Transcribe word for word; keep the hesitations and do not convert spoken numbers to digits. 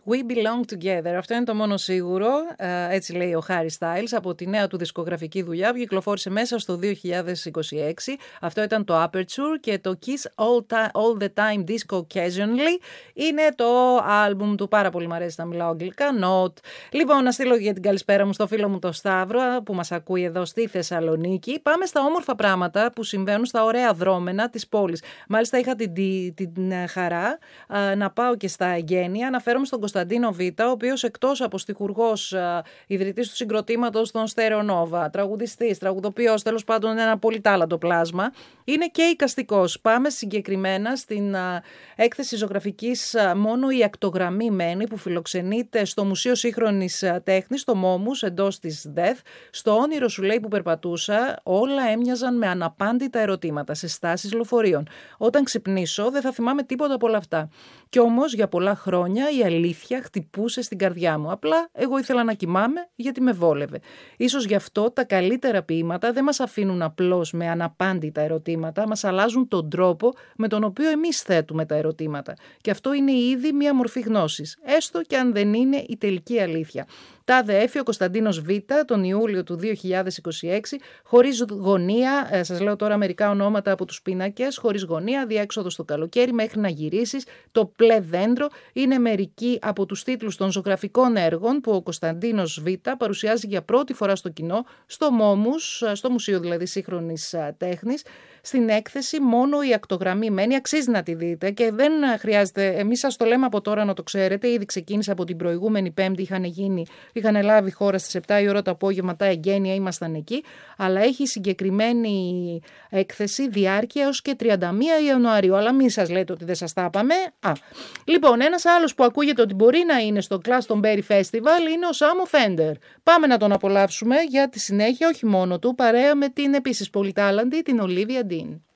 We Belong Together. Αυτό είναι το μόνο σίγουρο, έτσι λέει ο Harry Styles, από τη νέα του δισκογραφική δουλειά που κυκλοφόρησε μέσα στο δύο χιλιάδες είκοσι έξι. Αυτό ήταν το Aperture, και το Kiss All, Ta- All the Time Disco Occasionally είναι το άλμπουμ του. Πάρα πολύ μου αρέσει να μιλάω αγγλικά. Not. Λοιπόν, να στείλω για την καλησπέρα μου στο φίλο μου το Σταύρο που μας ακούει εδώ στη Θεσσαλονίκη. Πάμε στα όμορφα πράγματα που συμβαίνουν στα ωραία δρόμενα της πόλης. Μάλιστα είχα την, την, την χαρά α, να πάω και στα εγγένεια. Αναφέρομαι στον Κωνσταντίνο Β, ο οποίος εκτός από στιχουργός, ιδρυτής του συγκροτήματος των Στερεονόβα, τραγουδιστής, τραγουδοποιός, τέλος πάντων ένα πολυτάλαντο πλάσμα, είναι και εικαστικός. Πάμε συγκεκριμένα στην α, έκθεση ζωγραφικής α, μόνο η ακτογραμμή μένει, που φιλοξενείται στο Μουσείο Σύγχρονης Τέχνης, στο Μόμους, εντός της ΔΕΘ. Στο όνειρο, σου λέει, που περπατούσα, όλα έμοιαζαν με αναπάντητα ερωτήματα σε στάσεις λεωφορείων. Όταν ξυπνήσω δεν θα θυμάμαι τίποτα από όλα αυτά. Κι όμως για πολλά χρόνια η αλήθεια χτυπούσε στην καρδιά μου. Απλά εγώ ήθελα να κοιμάμαι γιατί με βόλευε. Ίσως γι' αυτό τα καλύτερα ποίηματα δεν μας αφήνουν απλώς με αναπάντητα ερωτήματα, μας αλλάζουν τον τρόπο με τον οποίο εμείς θέτουμε τα ερωτήματα. Και αυτό είναι ήδη μια μορφή γνώσης, έστω και αν δεν είναι η τελική αλήθεια. Τάδε έφη ο Κωνσταντίνος Β τον Ιούλιο του δύο χιλιάδες είκοσι έξι, χωρίς γωνία, ε, σας λέω τώρα μερικά ονόματα από τους πίνακες, χωρίς γωνία, διέξοδο στο καλοκαίρι μέχρι να γυρίσεις, το πλε δέντρο, είναι μερικοί από τους τίτλους των ζωγραφικών έργων που ο Κωνσταντίνος Β παρουσιάζει για πρώτη φορά στο κοινό, στο Μόμους, στο Μουσείο δηλαδή Σύγχρονης Τέχνης, στην έκθεση μόνο η ακτογραμμή μένει. Αξίζει να τη δείτε και δεν χρειάζεται, εμείς σας το λέμε από τώρα να το ξέρετε, ήδη ξεκίνησε από την προηγούμενη Πέμπτη, είχαν γίνει, είχαν λάβει χώρα στις επτά η ώρα το απόγευμα τα εγγένεια, ήμασταν εκεί, αλλά έχει συγκεκριμένη έκθεση διάρκεια έως και τριάντα μία Ιανουαρίου, αλλά μην σας λέτε ότι δεν σας τα είπαμε. Α, λοιπόν, ένας άλλος που ακούγεται ότι μπορεί να είναι στο Glastonbury Festival είναι ο Σάμο Φέντερ. Πάμε να τον απολαύσουμε για τη συνέχεια, όχι μόνο του, παρέα με την επίσης πολυτάλαντη την Olivia Dean.